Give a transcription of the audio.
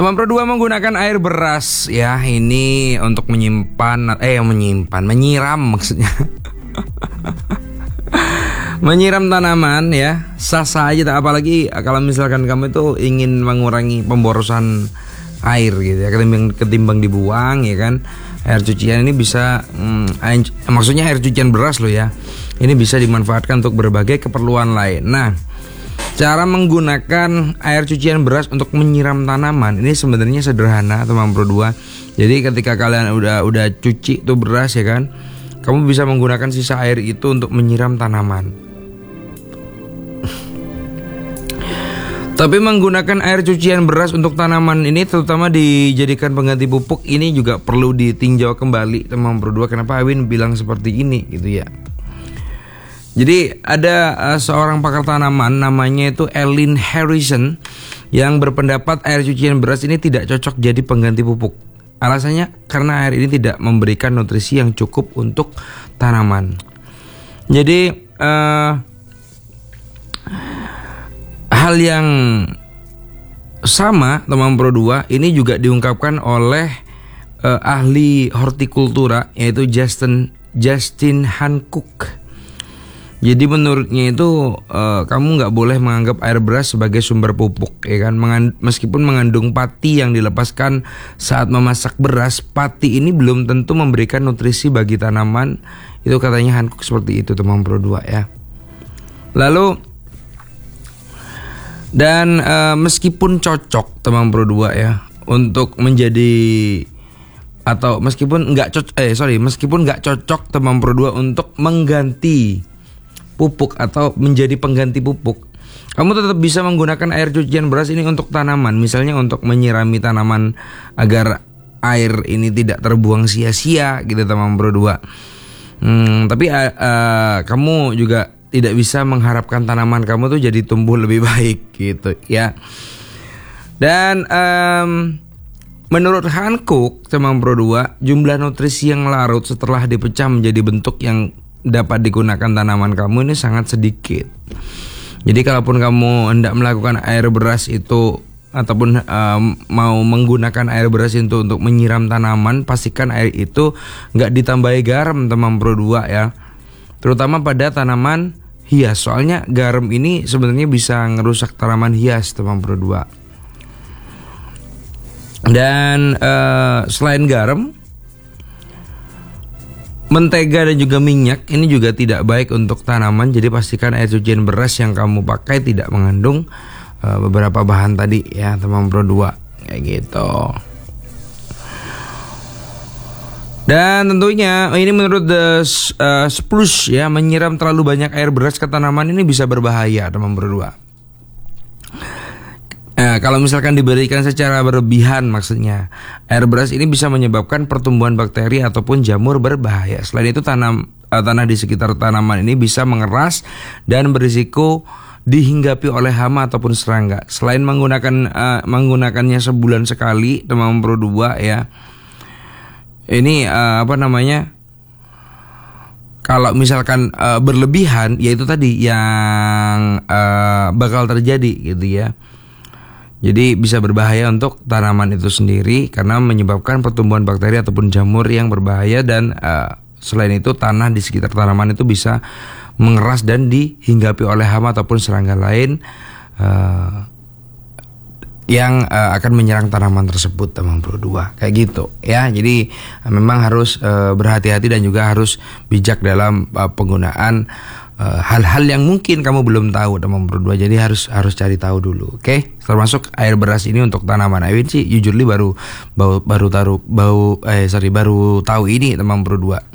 Teman Pro 2 menggunakan air beras ya, ini untuk menyiram maksudnya. Menyiram tanaman ya, sah-sah aja, apalagi kalau misalkan kamu itu ingin mengurangi pemborosan air gitu ya, ketimbang dibuang ya kan. Air cucian ini bisa maksudnya air cucian beras loh ya. Ini bisa dimanfaatkan untuk berbagai keperluan lain. Nah, cara menggunakan air cucian beras untuk menyiram tanaman ini sebenarnya sederhana teman Pro 2. Jadi ketika kalian udah cuci tuh beras ya kan, kamu bisa menggunakan sisa air itu untuk menyiram tanaman. Tapi menggunakan air cucian beras untuk tanaman ini, terutama dijadikan pengganti pupuk, ini juga perlu ditinjau kembali teman Pro 2. Kenapa Awin bilang seperti ini gitu ya. Jadi ada seorang pakar tanaman namanya itu Ellen Harrison yang berpendapat air cucian beras ini tidak cocok jadi pengganti pupuk. Alasannya karena air ini tidak memberikan nutrisi yang cukup untuk tanaman. Jadi hal yang sama teman Pro 2 ini juga diungkapkan oleh ahli hortikultura yaitu Justin Hancock. Jadi menurutnya itu kamu nggak boleh menganggap air beras sebagai sumber pupuk ya kan. Meskipun mengandung pati yang dilepaskan saat memasak beras, pati ini belum tentu memberikan nutrisi bagi tanaman. Itu katanya Hancock seperti itu teman Pro 2 ya. Lalu dan meskipun cocok teman Pro 2 ya untuk menjadi atau meskipun nggak cocok teman Pro 2 untuk mengganti pupuk atau menjadi pengganti pupuk, kamu tetap bisa menggunakan air cucian beras ini untuk tanaman, misalnya untuk menyirami tanaman agar air ini tidak terbuang sia-sia gitu teman Pro 2. Tapi kamu juga tidak bisa mengharapkan tanaman kamu tuh jadi tumbuh lebih baik gitu ya. Dan menurut Hancock teman Pro 2, jumlah nutrisi yang larut setelah dipecah menjadi bentuk yang dapat digunakan tanaman kamu ini sangat sedikit. Jadi kalaupun kamu hendak melakukan air beras itu ataupun mau menggunakan air beras itu untuk menyiram tanaman, pastikan air itu nggak ditambahi garam teman Pro 2 ya. Terutama pada tanaman hias, soalnya garam ini sebenarnya bisa ngerusak tanaman hias teman Pro 2. Dan selain garam, mentega dan juga minyak ini juga tidak baik untuk tanaman. Jadi pastikan air cucian beras yang kamu pakai tidak mengandung beberapa bahan tadi ya teman Pro 2 kayak gitu. Dan tentunya ini menurut The Spruce ya, menyiram terlalu banyak air beras ke tanaman ini bisa berbahaya teman Pro 2. Kalau misalkan diberikan secara berlebihan, maksudnya air beras ini bisa menyebabkan pertumbuhan bakteri ataupun jamur berbahaya. Selain itu tanah di sekitar tanaman ini bisa mengeras dan berisiko dihinggapi oleh hama ataupun serangga. Selain menggunakannya sebulan sekali teman Pro 2 ya. Ini kalau misalkan berlebihan, yaitu tadi yang bakal terjadi gitu ya. Jadi bisa berbahaya untuk tanaman itu sendiri karena menyebabkan pertumbuhan bakteri ataupun jamur yang berbahaya. Dan selain itu tanah di sekitar tanaman itu bisa mengeras dan dihinggapi oleh hama ataupun serangga lain yang akan menyerang tanaman tersebut teman Pro 2 kayak gitu ya. Jadi memang harus berhati-hati dan juga harus bijak dalam penggunaan hal-hal yang mungkin kamu belum tahu teman Pro 2. Jadi harus cari tahu dulu, oke? Termasuk air beras ini untuk tanaman. Awin sih jujurly baru tahu ini teman Pro 2.